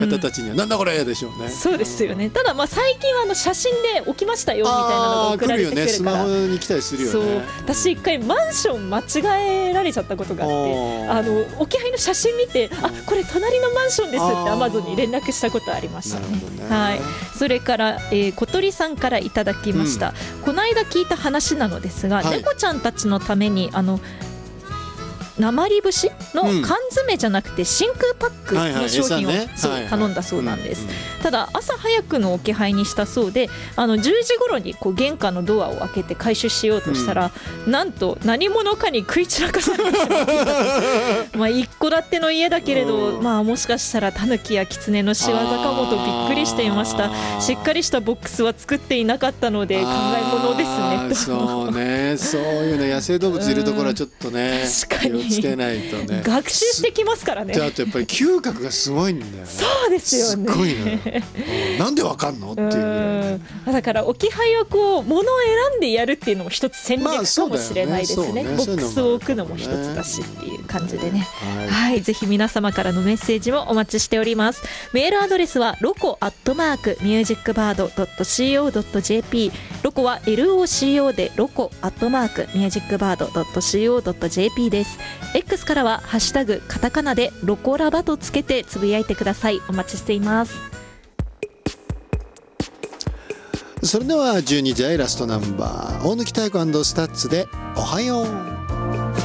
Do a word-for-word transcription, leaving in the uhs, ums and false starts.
方たちには、うん、なんだこれでしょうね。 そうですよね。ただまあ最近はあの写真で起きましたよみたいなのが送られてくるから、 来るよね、スマホに来たりするよね。 そう、私一回マンション間違えられちゃったことがあって、あの置き配の写真見て、あ、これ隣のマンションですってアマゾンに連絡したことありましたね。はい。それから、えー、小鳥さんからいただきました、うん、この間聞いた話なのですが、はい、猫ちゃんたちのためにあの鉛節の缶詰じゃなくて真空パックの商品を頼んだそうなんです。ただ朝早くの置き配にしたそうで、あのじゅうじ頃にこう玄関のドアを開けて回収しようとしたら、うん、なんと何者かに食い散らかされてしまってまあ一戸建ての家だけれど、まあもしかしたらタヌキやキツネの仕業かもとびっくりしていました。しっかりしたボックスは作っていなかったので考え物ですねと。 そうね、そういうね、野生動物いるところはちょっとね、 確かに気をつけないとね。 学習してきますからね。 あとやっぱり嗅覚がすごいんだよね。 そうですよね。 すごいね。なんでわかんのっていうぐらいね。 だから置き配はこう物を選んでやるっていうのも一つ戦略かもしれないですね。ボックスを置くのも一つだしっていう感じでね。はい、ぜひ皆様からのメッセージもお待ちしております。メールアドレスはロコアットマークミュージックバードドットシーオードットジェーピー、ロコは エルオーシーオー でロコアットマークミュージックバードドットシーオードットジェーピー です。 X からはハッシュタグカタカナでロコラバとつけてつぶやいてください。お待ちしています。 それではじゅうにじ台ラストナンバー、大貫妙子&スタッツでおはよう。